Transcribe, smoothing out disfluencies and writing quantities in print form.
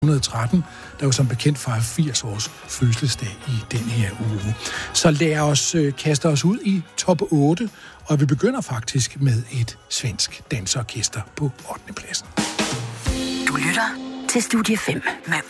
113, der jo som bekendt fejrer 80 års fødselsdag i den her uge. Så lad os kaste os ud i top 8, og vi begynder faktisk med et svensk dansorkester på 8. pladsen. Du lytter til Studie 5 med